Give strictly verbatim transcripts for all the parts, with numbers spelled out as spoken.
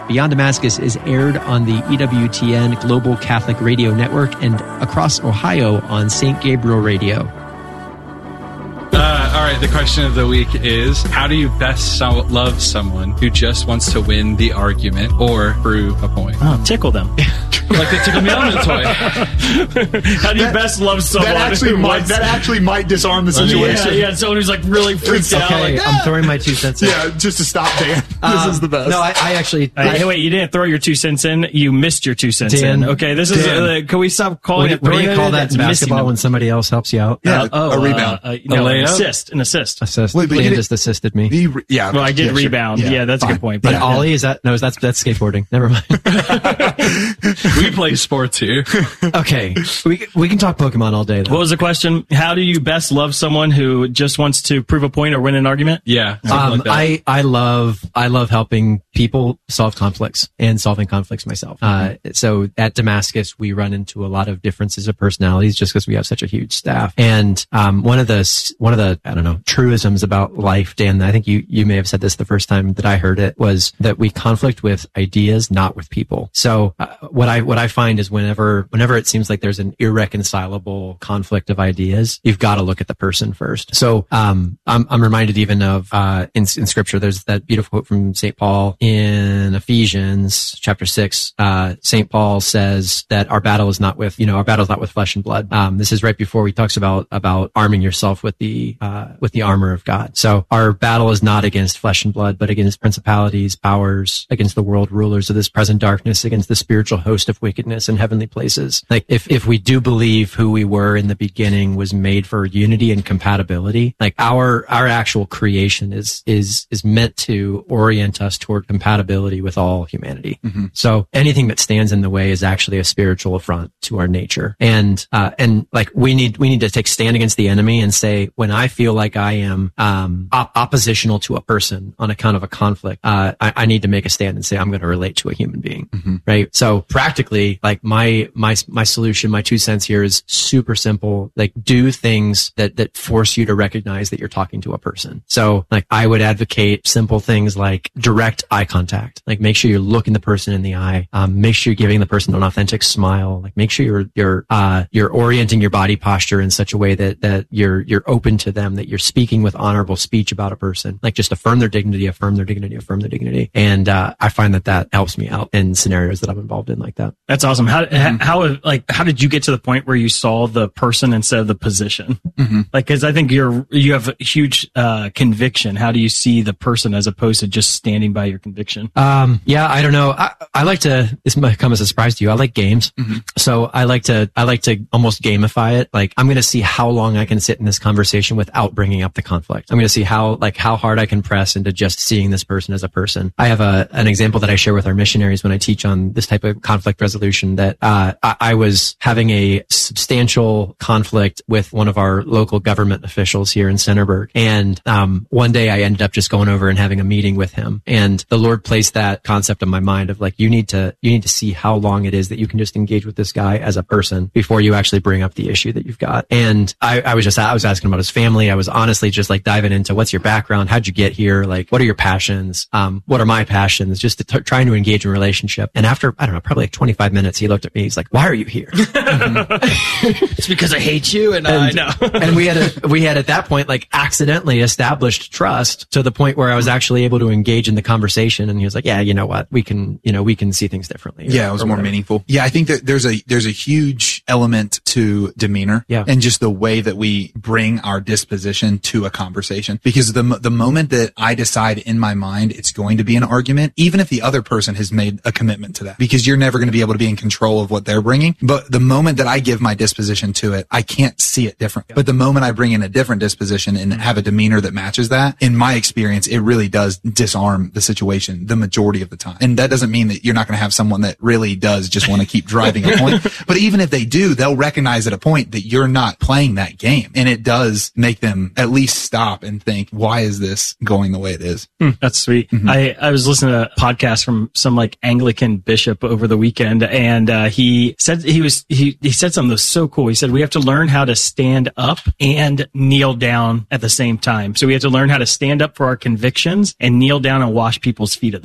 Beyond Damascus is aired on the E W T N Global Catholic Radio Network and across Ohio on Saint Gabriel Radio. Uh, all right, the question of the week is, how do you best so- love someone who just wants to win the argument or prove a point? Oh, tickle them. Like the Tickle Me Elmo toy. How do you That- best love someone? That actually who might wants- that actually might disarm the Yeah, situation. yeah, someone who's like really freaked out. Okay, Like, I'm throwing my two cents in. Yeah, just to stop Dan. Um, this is the best. No, I, I actually... Uh, hey, wait, you didn't throw your two cents in. You missed your two cents Dan, in. Okay, this is. Dan. Uh, can we stop calling What, it? what do throwing you it call in? that It's in missing basketball them. when somebody else helps you out? Yeah, Uh, oh, a rebound. Uh, uh, no, A an layup? assist. An assist. Assist. Wait, but you Dan did- just assisted me. The re- yeah, Well, I did yeah, sure. rebound. Yeah, that's a fine. good point. But Yeah. Ollie, is that... No, that's that's skateboarding. Never mind. We play sports here. Okay. We, we can talk Pokemon all day, though. What was the question? How do you best love someone who just wants to prove a point or win an argument? Yeah. something Um, like that. I, I love I love helping people solve conflicts and solving conflicts myself. Uh, so at Damascus, we run into a lot of differences of personalities just because we have such a huge staff. And um, one of the s- one of the I don't know truisms about life, Dan, I think you you may have said this the first time that I heard it, was that we conflict with ideas, not with people. So uh, what I what I find is whenever whenever it seems like there's an irreconcilable conflict of ideas, you've got to look at the person first. So um, I'm I'm reminded even of uh, in in Scripture. There's that beautiful quote from Saint Paul in Ephesians chapter six. Uh, Saint Paul says that our battle is not with you know our battle is not with flesh and blood. Um, this is right before he talks about about arming yourself with the uh, with the armor of God. So our battle is not against flesh and blood, but against principalities, powers, against the world rulers of this present darkness, against the spiritual host of wickedness in heavenly places. Like if if we do believe who we were in the beginning was made for unity and compatibility, like our our actual creation is is is meant to orient us toward compatibility with all humanity. Mm-hmm. So anything that stands in the way is actually a spiritual affront to our nature. And uh and like we need we need to take stand against the enemy and say, when I feel like I am um op- oppositional to a person on account of a conflict, uh I, I need to make a stand and say I'm going to relate to a human being. Mm-hmm. Right? So practically, like my my my solution, my two cents here is super simple. Like do things that that force you to recognize that you're talking to a person. So like I would advocate simple things like direct eye contact. Like make sure you're looking the person in the eye. Um, make sure you're giving the person an authentic smile. Like make sure you're you're uh you're orienting your body posture in such a way that that you're you're open to them, that you're speaking with honorable speech about a person. Like just affirm their dignity, affirm their dignity, affirm their dignity. And uh I find that that helps me out in scenarios that I'm involved in like that. That's awesome. How how like how did you get to the point where you saw the person instead of the position? Mm-hmm. Like, because I think you're you have a huge uh, conviction. How do you see the person as opposed to just standing by your conviction? Um, yeah, I don't know. I, I like to, this might come as a surprise to you. I like games. Mm-hmm. So I like to, I like to almost gamify it. Like I'm going to see how long I can sit in this conversation without bringing up the conflict. I'm going to see how, like how hard I can press into just seeing this person as a person. I have a, an example that I share with our missionaries when I teach on this type of conflict resolution that, uh, I, I was having a substantial conflict with one of our local government officials here in Centerburg. And, um, one day I ended up just going over and having a meeting with him. And the Lord placed that concept in my mind of like, you need to, you need to see how long it is that you can just engage with this guy as a person before you actually bring up the issue that you've got. And I, I was just, I was asking about his family. I was honestly just like diving into what's your background? How'd you get here? Like, what are your passions? Um, what are my passions? Just to t- trying to engage in a relationship. And after, I don't know, probably like twenty-five minutes, he looked at me. He's like, why are you here? It's because I hate you, and, and, I know. and we had a, we had at that point like accidentally established trust to the point where I was actually able to engage in the conversation. And he was like, yeah, you know what? We can, you know, we can see things differently. Or, Yeah, it was or more whatever. meaningful. Yeah, I think that there's a there's a huge element to demeanor, Yeah. and just the way that we bring our disposition to a conversation. Because the the moment that I decide in my mind it's going to be an argument, even if the other person has made a commitment to that, because you're never going to be able to be in control of what they're bringing. But the moment that I give my disposition to it, I can't see it different. But the moment I bring in a different disposition and have a demeanor that matches that, in my experience, it really does disarm the situation the majority of the time. And that doesn't mean that you're not going to have someone that really does just want to keep driving a point. But even if they do, they'll recognize at a point that you're not playing that game. And it does make them at least stop and think, why is this going the way it is? Hmm, that's sweet. Mm-hmm. I, I was listening to a podcast from some like Anglican bishop over the weekend, and uh, he said he was he he said something that was so cool. He said we have to learn how to stand up and kneel down at the same time. So we have to learn how to stand up for our convictions and kneel down and wash people's feet at the same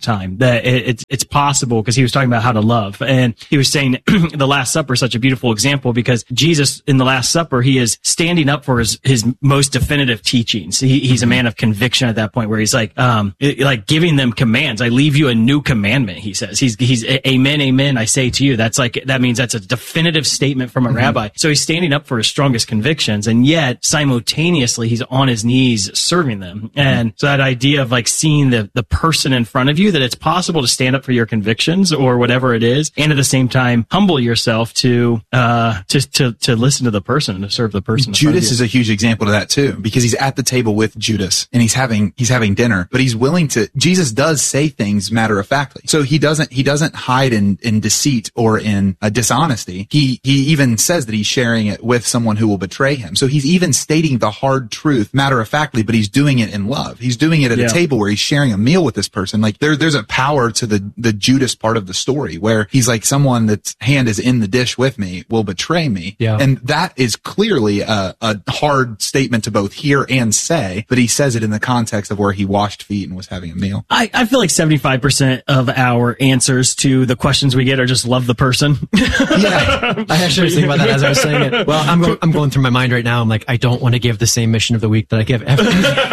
time. That it, it's it's possible, because he was talking about how to love, and he was saying the Last Supper is such a beautiful example, because Jesus in the Last Supper, he is standing up for his his most definitive teachings. He, he's a man of conviction at that point, where he's like um like giving them commands. I leave you a new commandment, he says. He's he's amen, amen, I say to you. That's like that means that's a definitive statement from a mm-hmm. rabbi. So he's standing up for his strongest convictions, and yet simultaneously he's on his knees serving them. And so that idea of like seeing the the person in front of you, that it's possible to stand up for your convictions or whatever it is, and at the same time humble yourself to uh to to to listen to the person and to serve the person. Judas is a huge example of that too, because he's at the table with Judas and he's having he's having dinner, but he's willing to. Jesus does say things matter of factly, so he doesn't he doesn't hide in in deceit or in uh, dishonesty. He he even says that he's sharing it with someone who will betray him. So he's even stating the hard truth matter of factly, but he's doing it in love. He's doing it at yeah. a table where he's sharing a meal with this person. Like there there's a power to the the Judas part of the story, where he's like, someone that's hand is in the dish with me will betray me. Yeah. And that is clearly a, a hard statement to both hear and say, but he says it in the context of where he washed feet and was having a meal. I, I feel like seventy-five percent of our answers to the questions we get are just love the person. Yeah. I actually was thinking about that as I was saying it. Well, I'm going, I'm going through my mind right now. I'm like, I don't want to give the same mission of the week that I give every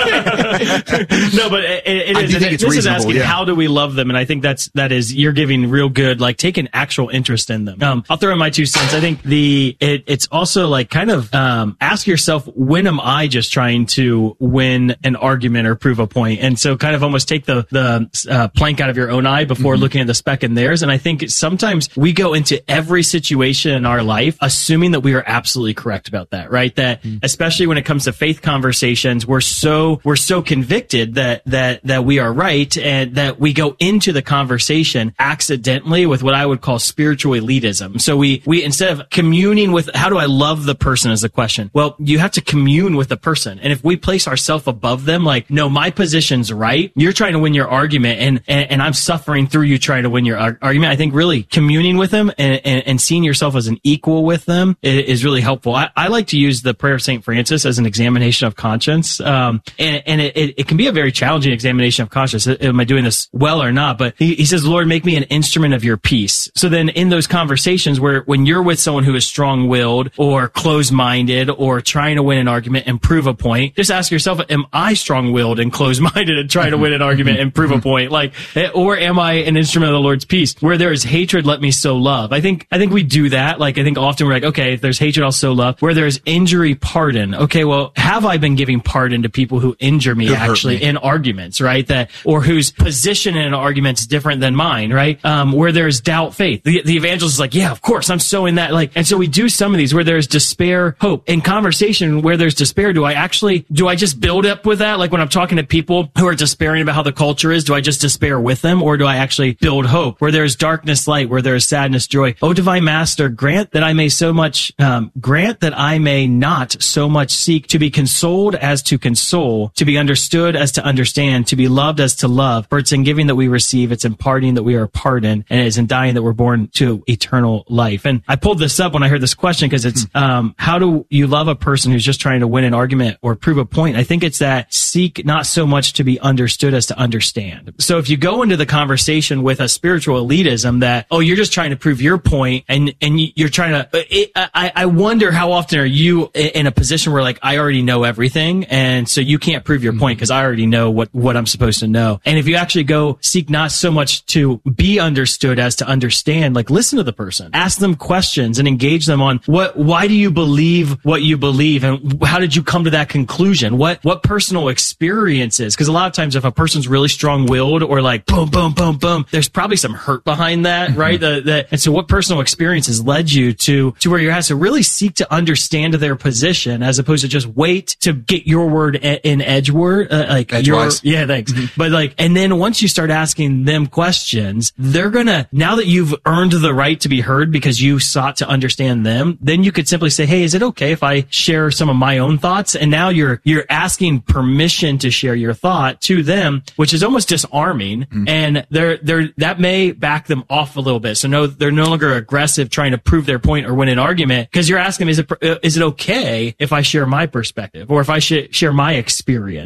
No, but it, it I is. do think it, it's this is asking, yeah. how do we love them? And I think that's, that is, you're giving real good, like take an actual interest in them. Um, I'll throw in my two cents. I think the, it, it's also like kind of, um, ask yourself, when am I just trying to win an argument or prove a point? And so kind of almost take the, the, uh, plank out of your own eye before mm-hmm. looking at the speck in theirs. And I think sometimes we go into every situation in our life assuming that we are absolutely correct about that, right? That mm-hmm. especially when it comes to faith conversations, we're so, we're so convicted that, that, that we are right, and that we go into the conversation accidentally with what I would call spiritual elitism. So we, we, instead of communing with, how do I love the person as a question? Well, you have to commune with the person. And if we place ourselves above them, like, no, my position's right, you're trying to win your argument, and, and, and I'm suffering through you trying to win your ar- argument. I think really communing with them and, and, and seeing yourself as an equal with them is, is really helpful. I, I like to use the prayer of Saint Francis as an examination of conscience. Um, and, and it, it, it can be a very challenging examination of conscience. Am I doing this well or not? But he, he says, Lord, make me an instrument of your peace. So then in those conversations where when you're with someone who is strong-willed or closed-minded or trying to win an argument and prove a point, just ask yourself, am I strong-willed and closed-minded and trying to win an argument and prove a point? Like, or am I an instrument of the Lord's peace? Where there is hatred, let me sow love. I think, I think we do that. Like, I think often we're like, okay, if there's hatred, I'll sow love. Where there's injury, pardon. Okay, well, have I been giving pardon to people who injure me who actually me. in arguments, right? That, or whose position in an argument is different than mine, right? Um, where there's doubt, faith. The, the evangelist is like, yeah, of course, I'm sowing that. Like, and so we do some of these where there's despair, hope. In conversation where there's despair, do I actually, do I just build up with that? Like when I'm talking to people who are despairing about how the culture is, do I just despair with them, or do I actually build hope? Where there's darkness, light. Where there is sadness, joy. O divine Master, grant that I may so much, um, grant that I may not so much seek to be consoled as to console, to be understood as to understand, to be loved as to love. For it's in giving that we receive, it's in pardoning that we are pardoned, and it is in dying that we're born to eternal life. And I pulled this up when I heard this question because it's, um, how do you love a person who's just trying to win an argument or prove a point? I think it's that seek not so much to be understood as to understand. So if you go into the conversation with a spiritual elitism that, oh, you're just trying to prove your point, and, and you're trying to, it, I, I wonder how often are you in a position where like, I already know everything, and so you can't prove your point because I already know what, what I'm supposed to know. And if you actually go seek not so much to be understood as to understand, like listen to the person, ask them questions and engage them on what, why do you believe what you believe, and how did you come to that conclusion? What, what personal experiences? Because a lot of times if a person's really strong-willed or like boom, boom, boom, boom, there's probably some hurt behind that, right? the, the, and so what personal experiences led you to, to where you have to really seek to understand their position as opposed to just wait to get your word in edgeword, uh, like your, yeah, thanks. Mm-hmm. But like, and then once you start asking them questions, they're gonna, now that you've earned the right to be heard because you sought to understand them, then you could simply say, hey, is it okay if I share some of my own thoughts? And now you're, you're asking permission to share your thought to them, which is almost disarming. Mm-hmm. And they're, they're, that may back them off a little bit. So no, they're no longer aggressive trying to prove their point or win an argument, because you're asking them, is it, is it okay if I share my perspective or if I sh- share my experience?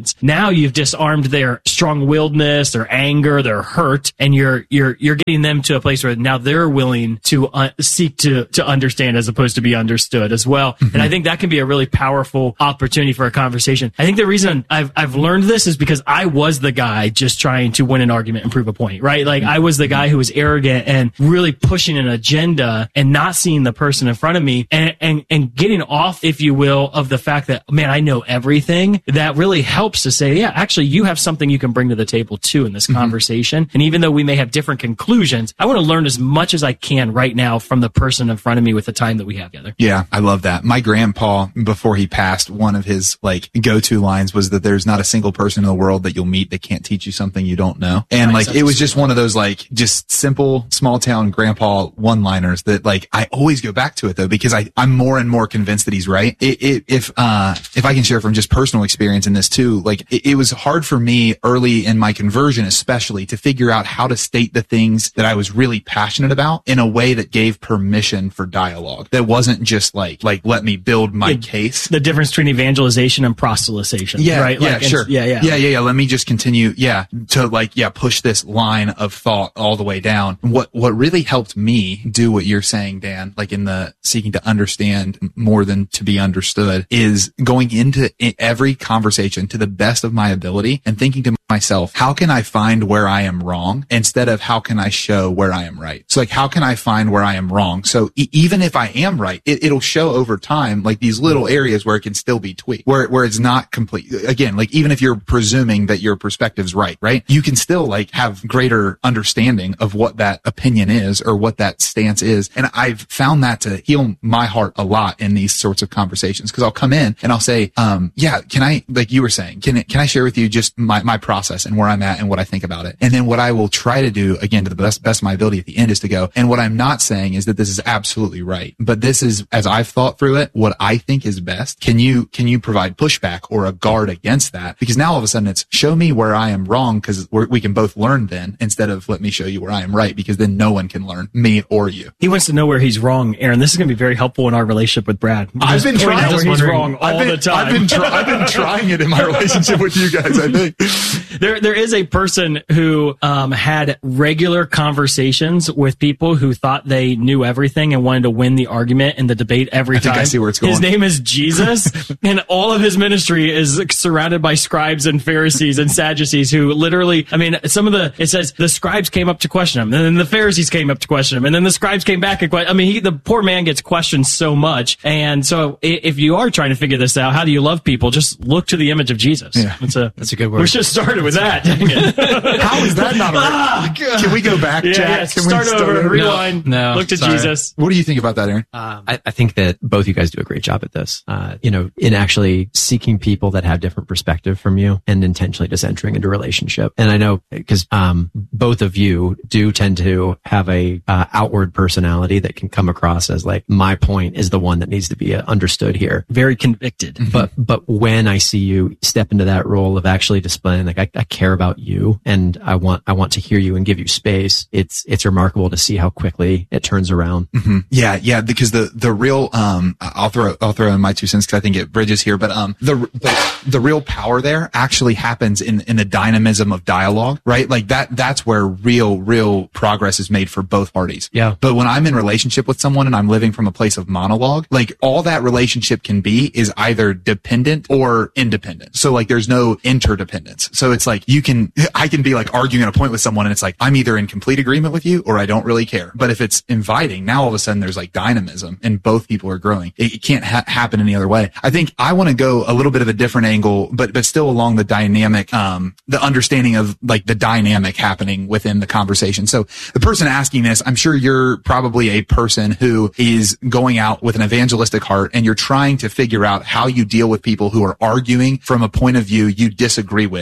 arguments. Now you've disarmed their strong-willedness, their anger, their hurt, and you're you're you're getting them to a place where now they're willing to uh, seek to to understand as opposed to be understood as well. Mm-hmm. And I think that can be a really powerful opportunity for a conversation. I think the reason I've I've learned this is because I was the guy just trying to win an argument and prove a point, right? Like I was the guy who was arrogant and really pushing an agenda and not seeing the person in front of me and and and getting off, if you will, of the fact that, man, I know everything. That really helps to say, yeah, actually, you have something you can bring to the table too in this mm-hmm. conversation. And even though we may have different conclusions, I want to learn as much as I can right now from the person in front of me with the time that we have together. Yeah, I love that. My grandpa, before he passed, one of his like go-to lines was that there's not a single person in the world that you'll meet that can't teach you something you don't know. And right, like, it was just one of those like just simple small town grandpa one-liners that like I always go back to it though, because I, I'm more and more convinced that he's right. It, it, if, uh, if I can share from just personal experience in this too, like it, it was hard for me early in my conversion, especially to figure out how to state the things that I was really passionate about in a way that gave permission for dialogue. That wasn't just like, like, let me build my the, case. The difference between evangelization and proselytization. Yeah. Right? Yeah, like, sure. Yeah, yeah. Yeah, yeah, yeah. Let me just continue. Yeah. To like, yeah, push this line of thought all the way down. What, what really helped me do what you're saying, Dan, like in the seeking to understand more than to be understood, is going into every conversation to the best of my ability and thinking to myself, how can I find where I am wrong instead of how can I show where I am right? So like, how can I find where I am wrong? So e- even if I am right, it, it'll show over time, like these little areas where it can still be tweaked, where, where it's not complete. Again, like even if you're presuming that your perspective's right, right? You can still like have greater understanding of what that opinion is or what that stance is. And I've found that to heal my heart a lot in these sorts of conversations. Cause I'll come in and I'll say, um, yeah, can I, like you were saying, can, can I share with you just my, my process and where I'm at and what I think about it? And then what I will try to do, again, to the best, best of my ability at the end, is to go, and what I'm not saying is that this is absolutely right, but this is, as I've thought through it, what I think is best. Can you, can you provide pushback or a guard against that? Because now all of a sudden it's show me where I am wrong, because we can both learn then, instead of let me show you where I am right, because then no one can learn, me or you. He wants to know where he's wrong, Aaron. This is going to be very helpful in our relationship with Brad. I've been trying where he's wrong all I've been, the time. I've been, try, I've been trying it in my relationship with you guys, I think. There, there is a person who um, had regular conversations with people who thought they knew everything and wanted to win the argument and the debate every I think time. I see where it's going. His name is Jesus, and all of his ministry is surrounded by scribes and Pharisees and Sadducees who literally, I mean, some of the, it says the scribes came up to question him, and then the Pharisees came up to question him, and then the scribes came back and question. I mean, he, the poor man gets questioned so much. And so if you are trying to figure this out, how do you love people? Just look to the image of Jesus. Yeah. That's a, That's a good word. We should have started with that. Dang it. How is that not right? Ah, Can we go back, Yeah, Jack? yeah. Can Start we over, rewind, No, no, look to sorry. Jesus. What do you think about that, Aaron? Um, I, I think that both you guys do a great job at this. Uh, you know, in actually seeking people that have different perspective from you and intentionally just entering into a relationship. And I know because um, both of you do tend to have a uh, outward personality that can come across as like, my point is the one that needs to be uh, understood here. Very convicted. Mm-hmm. But but when I see you step into that role of actually displaying like I, I care about you and I want I want to hear you and give you space, it's it's remarkable to see how quickly it turns around. Mm-hmm. Yeah, yeah, because the the real um I'll throw I'll throw in my two cents because I think it bridges here, but um the, the the real power there actually happens in in the dynamism of dialogue, right? Like that that's where real real progress is made for both parties. Yeah. But when I'm in relationship with someone and I'm living from a place of monologue, like all that relationship can be is either dependent or independent. So like there's no interdependence. So it's like you can I can be like arguing a point with someone and it's like I'm either in complete agreement with you or I don't really care. But if it's inviting, now all of a sudden there's like dynamism and both people are growing. It, it can't ha- happen any other way. I think I want to go a little bit of a different angle, but but still along the dynamic, um, the understanding of like the dynamic happening within the conversation. So the person asking this, I'm sure you're probably a person who is going out with an evangelistic heart and you're trying to figure out how you deal with people who are arguing from a point of view you disagree with. And all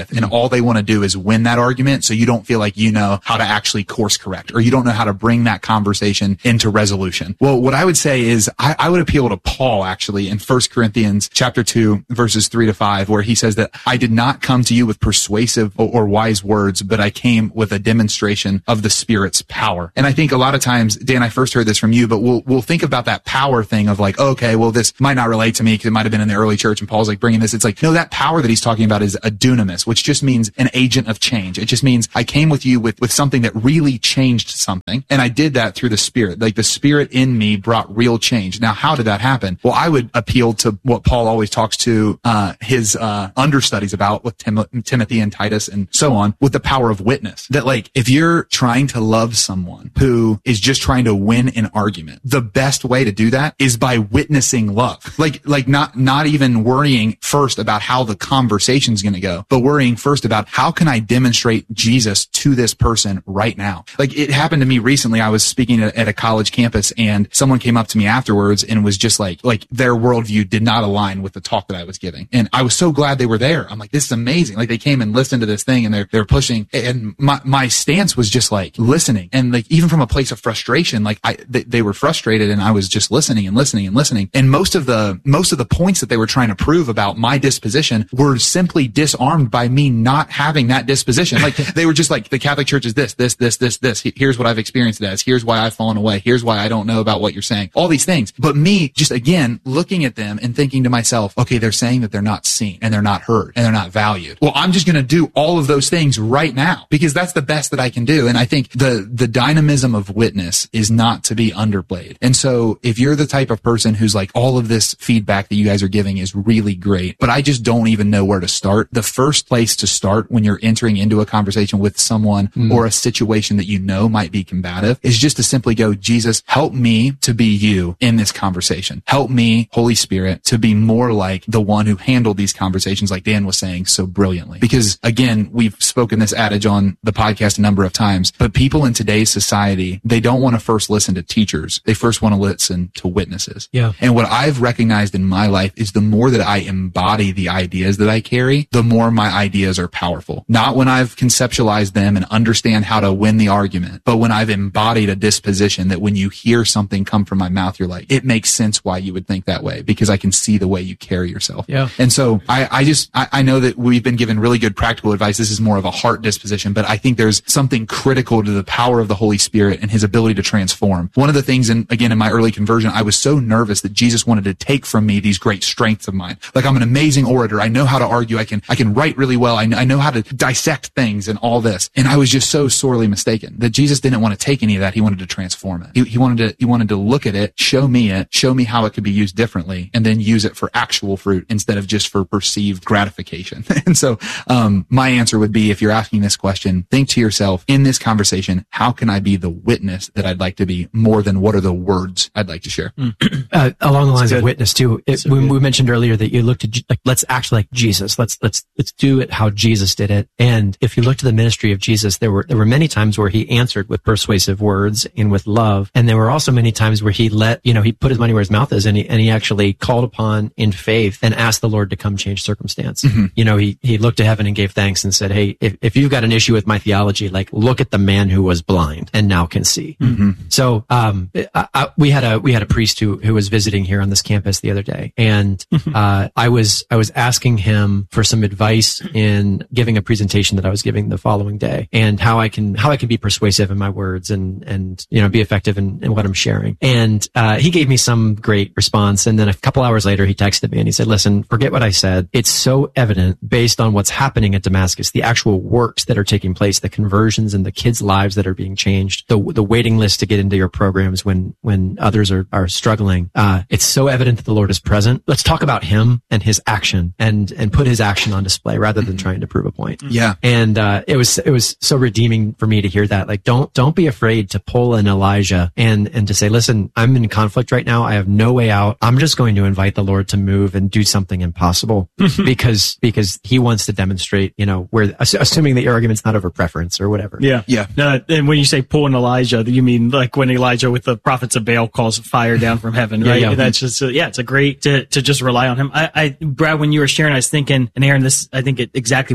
all they want to do is win that argument. So you don't feel like you know how to actually course correct, or you don't know how to bring that conversation into resolution. Well, what I would say is I, I would appeal to Paul actually in First Corinthians chapter two, verses three to five, where he says that I did not come to you with persuasive or, or wise words, but I came with a demonstration of the Spirit's power. And I think a lot of times, Dan, I first heard this from you, but we'll, we'll think about that power thing of like, okay, well, this might not relate to me because it might have been in the early church and Paul's like bringing this. It's like, no, that power that he's talking about is a dunamis, which just means an agent of change. It just means I came with you with, with something that really changed something. And I did that through the Spirit. Like the Spirit in me brought real change. Now, how did that happen? Well, I would appeal to what Paul always talks to uh, his uh, understudies about with Tim- Timothy and Titus and so on, with the power of witness. That like, if you're trying to love someone who is just trying to win an argument, the best way to do that is by witnessing love. Like, like not, not even worrying first about how the conversation's going to go, but worrying first about how can I demonstrate Jesus to this person right now? Like it happened to me recently. I was speaking at, at a college campus and someone came up to me afterwards and was just like, like their worldview did not align with the talk that I was giving. And I was so glad they were there. I'm like, this is amazing. Like they came and listened to this thing and they're, they're pushing. And my, my stance was just like listening. And like, even from a place of frustration, like I, they, they were frustrated and I was just listening and listening and listening. And most of the, most of the points that they were trying to prove about my disposition were simply disarmed by me not having that disposition. Like they were just like, the Catholic Church is this, this, this, this, this. Here's what I've experienced it as. Here's why I've fallen away. Here's why I don't know about what you're saying. All these things. But me just again, looking at them and thinking to myself, okay, they're saying that they're not seen and they're not heard and they're not valued. Well, I'm just going to do all of those things right now because that's the best that I can do. And I think the, the dynamism of witness is not to be underplayed. And so if you're the type of person who's like, all of this feedback that you guys are giving is really great, but I just don't even know where to start. The first place to start when you're entering into a conversation with someone mm. or a situation that you know might be combative is just to simply go, Jesus, help me to be you in this conversation. Help me, Holy Spirit, to be more like the one who handled these conversations, like Dan was saying so brilliantly. Because again, we've spoken this adage on the podcast a number of times, but people in today's society, they don't want to first listen to teachers. They first want to listen to witnesses. Yeah. And what I've recognized in my life is the more that I embody the ideas that I carry, the more my ideas are powerful. Not when I've conceptualized them and understand how to win the argument, but when I've embodied a disposition that when you hear something come from my mouth, you're like, it makes sense why you would think that way because I can see the way you carry yourself. Yeah. And so I, I just, I, I know that we've been given really good practical advice. This is more of a heart disposition, but I think there's something critical to the power of the Holy Spirit and his ability to transform. One of the things, in, again, in my early conversion, I was so nervous that Jesus wanted to take from me these great strengths of mine. Like I'm an amazing orator. I know how to argue. I can, I can write really well. I, I know how to dissect things and all this. And I was just so sorely mistaken that Jesus didn't want to take any of that. He wanted to transform it. He, he wanted to, he wanted to look at it, show me it, show me how it could be used differently, and then use it for actual fruit instead of just for perceived gratification. And so, um, my answer would be, if you're asking this question, think to yourself, in this conversation, how can I be the witness that I'd like to be more than what are the words I'd like to share? uh, along the lines of witness too, it, so we, we mentioned earlier that you looked at, like, let's act like Jesus. Let's, let's, let's do it how Jesus did it. And if you look to the ministry of Jesus, there were, there were many times where he answered with persuasive words and with love. And there were also many times where he let, you know, he put his money where his mouth is, and he, and he actually called upon in faith and asked the Lord to come change circumstance. Mm-hmm. You know, he, he looked to heaven and gave thanks and said, hey, if, if you've got an issue with my theology, like look at the man who was blind and now can see. Mm-hmm. So, um, I, I, we had a, we had a priest who, who was visiting here on this campus the other day. And, uh, I was, I was asking him for some advice in giving a presentation that I was giving the following day and how I can, how I can be persuasive in my words and, and, you know, be effective in, in what I'm sharing. And, uh, he gave me some great response. And then a couple hours later, he texted me and he said, listen, forget what I said. It's so evident based on what's happening at Damascus, the actual works that are taking place, the conversions and the kids' lives that are being changed, the, the waiting list to get into your programs when, when others are, are struggling. Uh, it's so evident that the Lord is present. Let's talk about him and his action and, and put his action on display rather than trying to prove a point. Yeah. And, uh, it was, it was so redeeming for me to hear that. Like, don't, don't be afraid to pull an Elijah and, and to say, listen, I'm in conflict right now. I have no way out. I'm just going to invite the Lord to move and do something impossible because, because he wants to demonstrate, you know, where, assuming that your argument's not over preference or whatever. Yeah. Yeah. No, and when you say pull an Elijah, you mean like when Elijah with the prophets of Baal calls fire down from heaven, right? Yeah, yeah. That's just, uh, yeah, it's a great to, to just rely on him. I, I, Brad, when you were sharing, I was thinking, and Aaron, this, I think it exactly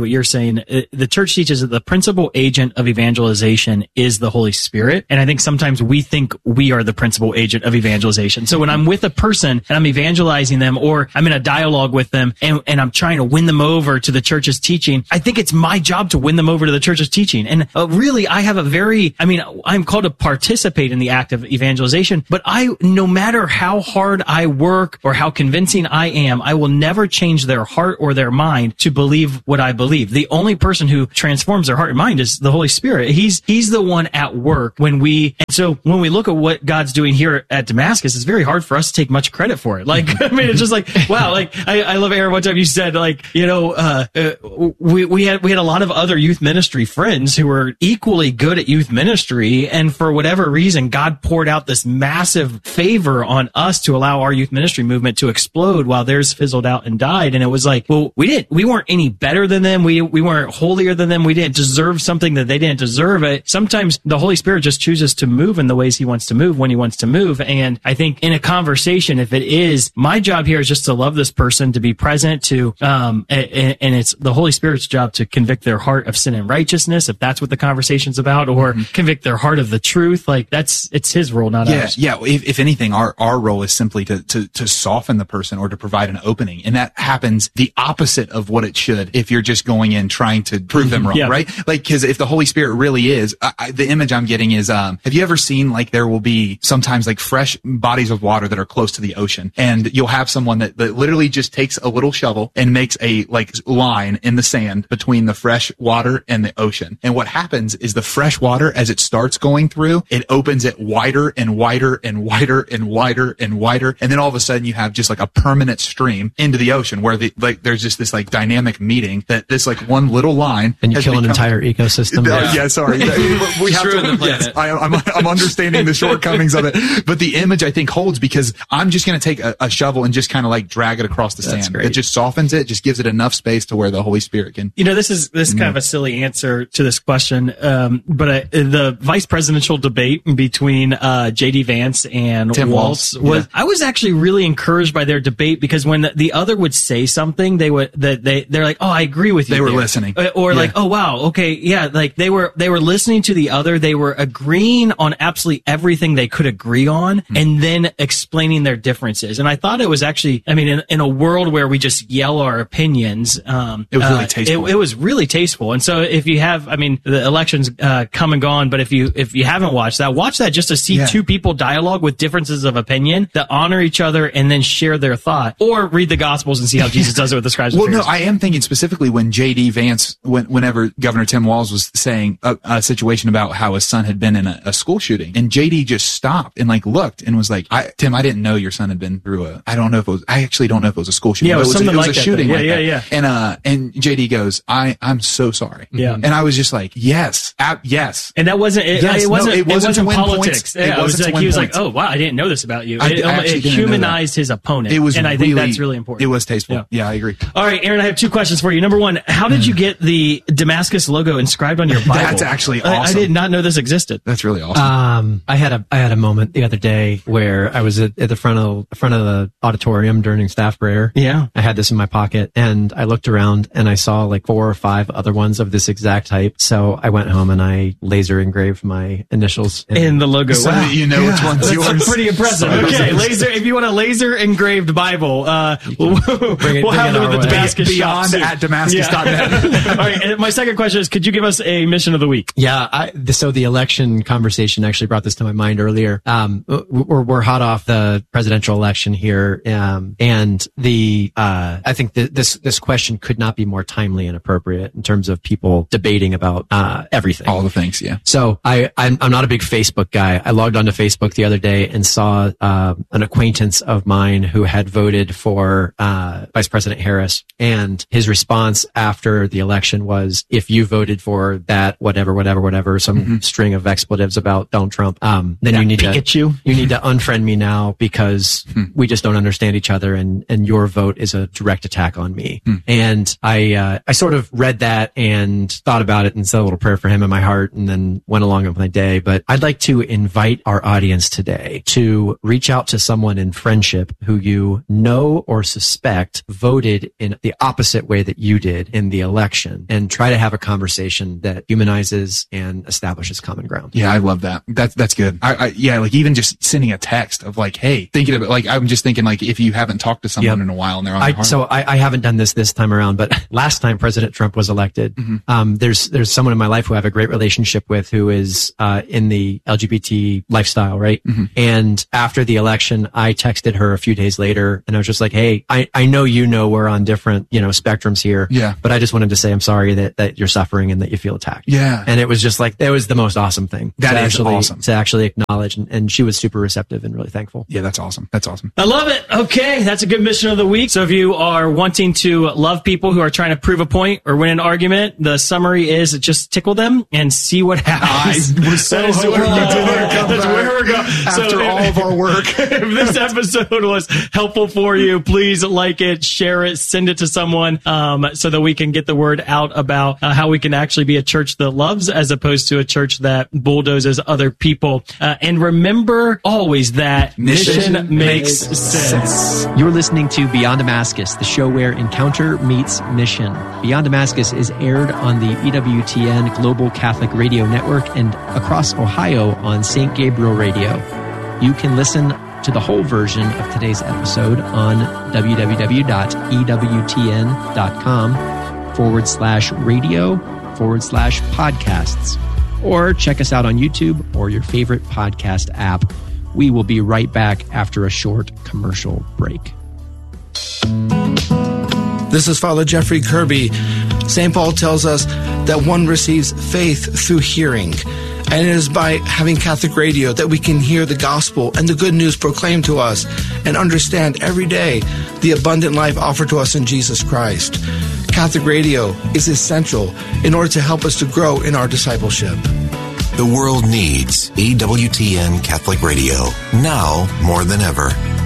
what you're saying. Uh, The church teaches that the principal agent of evangelization is the Holy Spirit. And I think sometimes we think we are the principal agent of evangelization. So when I'm with a person and I'm evangelizing them, or I'm in a dialogue with them and, and I'm trying to win them over to the church's teaching, I think it's my job to win them over to the church's teaching. And uh, really, I have a very, I mean, I'm called to participate in the act of evangelization, but I, no matter how hard I work or how convincing I am, I will never change their heart or their mind to believe what I believe. The only person who transforms their heart and mind is the Holy Spirit. He's, he's the one at work when we, and so when we look at what God's doing here at Damascus, it's very hard for us to take much credit for it. Like, I mean, it's just like, wow, like, I, I love, Aaron, one time you said, like, you know, uh, uh, we, we had, we had a lot of other youth ministry friends who were equally good at youth ministry. And for whatever reason, God poured out this massive favor on us to allow our youth ministry movement to explode while theirs fizzled out and died. And it was like, well, we didn't, we weren't any better than them. We, we weren't holier than them. We didn't deserve something that they didn't deserve it. Sometimes the Holy Spirit just chooses to move in the ways he wants to move when he wants to move. And I think in a conversation, if it is, my job here is just to love this person, to be present, to, um, and, and it's the Holy Spirit's job to convict their heart of sin and righteousness, if that's what the conversation's about, or mm-hmm. convict their heart of the truth. Like that's, it's his role, not yeah, ours. Yeah. If, if anything, our, our role is simply to, to, to soften the person or to provide an opening. And that happens the opposite of what it should if you're just going in trying to prove them wrong, yeah. right? Like, cause if the Holy Spirit really is, I, I, the image I'm getting is, um, have you ever seen like there will be sometimes like fresh bodies of water that are close to the ocean, and you'll have someone that, that literally just takes a little shovel and makes a like line in the sand between the fresh water and the ocean. And what happens is the fresh water, as it starts going through, it opens it wider and wider and wider and wider and wider. And then all of a sudden you have just like a permanent stream into the ocean where the, like, there's just this like dynamic meeting that this like one little line. And you has kill become, an entire ecosystem. Uh, yeah. yeah, sorry. We have to, the planet. yes, I, I'm, I'm understanding the shortcomings of it. But the image I think holds because I'm just going to take a, a shovel and just kind of like drag it across the That's sand. great. It just softens it, just gives it enough space to where the Holy Spirit can. You know, this is this is kind of a silly answer to this question, um, but uh, the vice presidential debate between uh, J D Vance and Tim Walz Walz, was. yeah. I was actually really encouraged by their debate because when the, the other would say something, they would that they they're like, oh, I agree with you. They were there. listening. Uh, or Yeah. like, oh wow, okay, yeah, like they were they were listening to the other. They were agreeing on absolutely everything they could agree on, mm. and then explaining their differences. And I thought it was actually, I mean, in, in a world where we just yell our opinions, um, It was really uh, tasteful. It, it was really tasteful. And so if you have, I mean, the election's uh, come and gone, but if you if you haven't watched that, watch that just to see Yeah. two people dialogue with differences of opinion that honor each other and then share their thought, or read the Gospels and see how Jesus does it with the scribes. Well, and no, Pharisees. I am thinking specifically when J D Vance, when, whenever Governor Tim Walz was saying a, a situation about how his son had been in a, a school shooting, and J D just stopped and like looked and was like, I, "Tim, I didn't know your son had been through a. I don't know if it was. I actually don't know if it was a school shooting. Yeah, it but was a, something it was like a that, shooting. though. Like Yeah, that. yeah, And uh, and J D goes, "I, I'm so sorry." Yeah. And I was just like, "Yes, ab- yes." And that wasn't it, Yes, it no, wasn't it it wasn't wasn't, to win politics. points. It Yeah, it was wasn't to like win he was points. like, oh wow, I didn't know this about you. I It, actually it didn't know that. humanized his opponent. It was, and I really, think that's really important. It was tasteful. Yeah. Yeah, I agree. All right, Aaron, I have two questions for you. Number one, how did you get the Damascus logo inscribed on your Bible? That's actually I- awesome. I, did not know this existed. That's really awesome. Um, I had a I had a moment the other day where I was at, at the front of front of the auditorium during staff prayer. Yeah. I had this in my pocket, and I looked around and I saw like four or five other ones of this exact type. So I went home and I laser engraved my initials In the logo. so Wow. that you know which one's That's yours. pretty impressive. So- Okay, laser. If you want a laser engraved Bible, uh, we'll, Bring it- we'll bring have it it with our the way. Damascus shop Beyond soon. at Damascus dot net. All right. And my second question is: could you give us a mission of the week? Yeah, I, the, so the election conversation actually brought this to my mind earlier. Um, we're, we're hot off the presidential election here, um, and the uh, I think th- this this question could not be more timely and appropriate in terms of people debating about uh, everything. All the things, yeah. So I, I'm, I'm not a big Facebook guy. I logged onto Facebook the other day and saw uh, an acquaintance of mine who had voted for uh, Vice President Harris, and his response after the election was, "If you voted for that, whatever, whatever, whatever, some Mm-hmm. string of expletives about Donald Trump, um, then you need Pikachu. to you need to unfriend me now because Hmm. we just don't understand each other, and and your vote is a direct attack on me." Hmm. And I uh, I sort of read that and thought about it and said a little prayer for him in my heart, and then went along with my day. But I'd like to invite our audience today to reach out to someone in friendship who you know or suspect voted in the opposite way that you did in the election and try to have a conversation that humanizes and establishes common ground. Yeah, I love that. That's that's good. I, I yeah, like even just sending a text of like, hey, thinking of it, like I'm just thinking like if you haven't talked to someone Yep. in a while and they're on I, your heart. so I, I haven't done this this time around, but last time President Trump was elected, Mm-hmm. um, there's there's someone in my life who I have a great relationship with who is uh, in the L G B T lifestyle, right? Mm-hmm. And after the election, I texted her a few days later, and I was just like, "Hey, I, I know you know we're on different you know spectrums here, Yeah. but I just wanted to say I'm sorry that that you're suffering and that you feel attacked." Yeah. And it was just like it was the most awesome thing. That to is actually, awesome. to actually acknowledge, and, and she was super receptive and really thankful. Yeah, that's awesome. That's awesome. I love it. Okay, that's a good mission of the week. So if you are wanting to love people who are trying to prove a point or win an argument, the summary is just tickle them and see what happens. I was so That is hoping where you we're did going. come That's back where we're going. after So if- all of our work. If this episode was helpful for you, please like it, share it, send it to someone, um, so that we can get the word out about uh, how we can actually be a church that loves as opposed to a church that bulldozes other people. Uh, and remember always that mission, Mission makes makes sense. You're listening to Beyond Damascus, the show where encounter meets mission. Beyond Damascus is aired on the E W T N Global Catholic Radio Network and across Ohio on Saint Gabriel Radio. You can listen to the whole version of today's episode on www.ewtn.com forward slash radio forward slash podcasts. Or check us out on YouTube or your favorite podcast app. We will be right back after a short commercial break. This is Father Jeffrey Kirby. Saint Paul tells us that one receives faith through hearing. And it is by having Catholic radio that we can hear the gospel and the good news proclaimed to us and understand every day the abundant life offered to us in Jesus Christ. Catholic radio is essential in order to help us to grow in our discipleship. The world needs E W T N Catholic Radio, now more than ever.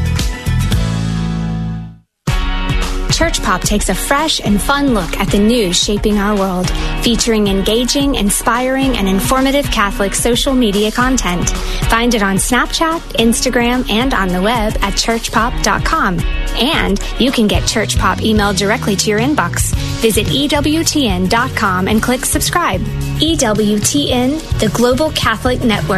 Church Pop takes a fresh and fun look at the news shaping our world, featuring engaging, inspiring, and informative Catholic social media content. Find it on Snapchat, Instagram, and on the web at church pop dot com. And you can get Church Pop emailed directly to your inbox. Visit E W T N dot com and click subscribe. E W T N, the Global Catholic Network.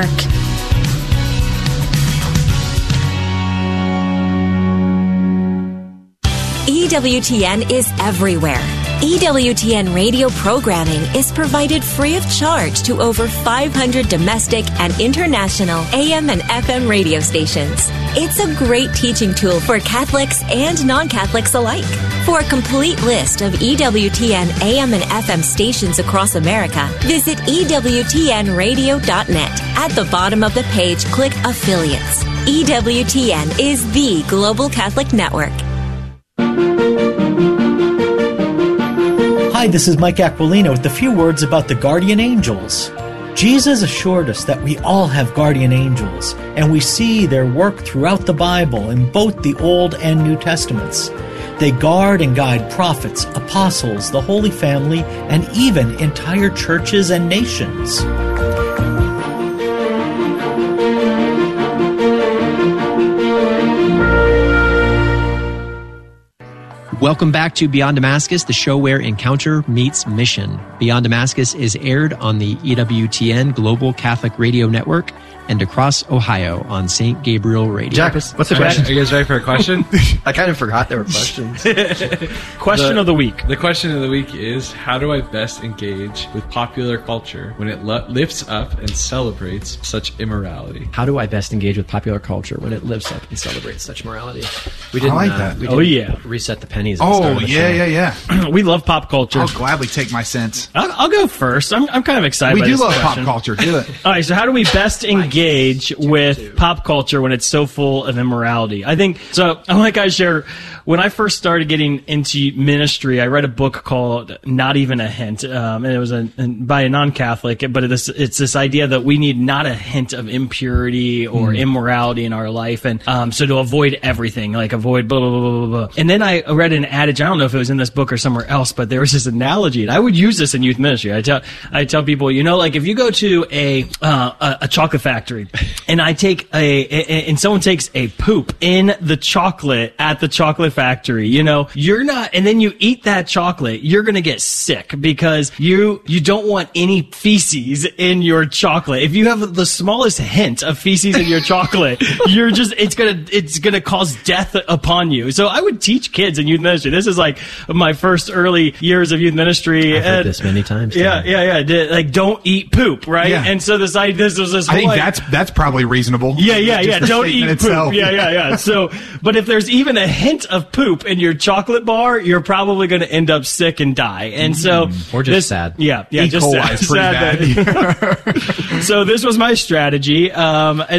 E W T N is everywhere. E W T N radio programming is provided free of charge to over five hundred domestic and international A M and F M radio stations. It's a great teaching tool for Catholics and non-Catholics alike. For a complete list of E W T N A M and F M stations across America, visit E W T N radio dot net. At the bottom of the page, click Affiliates. E W T N is the Global Catholic Network. Hi, this is Mike Aquilino with a few words about the guardian angels. Jesus assured us that we all have guardian angels, and we see their work throughout the Bible in both the Old and New Testaments. They guard and guide prophets, apostles, the Holy Family, and even entire churches and nations. Welcome back to Beyond Damascus, the show where encounter meets mission. Beyond Damascus is aired on the E W T N Global Catholic Radio Network and across Ohio on Saint Gabriel Radio. Jack, What's the question? Are you guys ready for a question? I kind of forgot there were questions. Question The- of the week. The question of the week is, how do I best engage with popular culture when it lo- lifts up and celebrates such immorality? How do I best engage with popular culture when it lives up and celebrates such morality? We didn't, like uh, that. We Oh, didn't yeah. reset the pennies. At the start Oh, of the yeah, show. yeah, yeah. We love pop culture. I'll gladly take my cents. I'll, I'll go first. I'm, I'm kind of excited We by do this love question. pop culture. Do it. All right, so how do we best engage with pop culture when it's so full of immorality? I think, so I like I share, when I first started getting into ministry, I read a book called Not Even a Hint, um, and it was a, by a non-Catholic, but it's, it's this idea that we need not a hint of impurity or Mm. immorality in our life, and um, so to avoid everything, like avoid blah, blah, blah, blah, blah. And then I read an adage, I don't know if it was in this book or somewhere else, but there was this analogy, and I would use this in youth ministry. I tell, I tell people, you know, like if you go to a, uh, a, a chocolate factory, and I take a, a and someone takes a poop in the chocolate at the chocolate factory, you know, you're not, and then you eat that chocolate, you're going to get sick because you, you don't want any feces in your chocolate. If you have the smallest hint of feces in your chocolate, you're just, it's going to, it's going to cause death upon you. So I would teach kids in youth ministry. This is like my first early years of youth ministry. I've heard and, this many times. Yeah, yeah, yeah. Did, like, don't eat poop, right? Yeah. And so this, I, this was this I whole, think like, that's that's probably reasonable. yeah, yeah, Just yeah. the Don't eat statement poop. itself. Yeah, yeah, yeah. So, but if there's even a hint of poop in your chocolate bar, you're probably going to end up sick and die. And so, Or just this, sad. Yeah, yeah, E. just coli sad. is pretty sad bad. that- So this was my strategy. Um,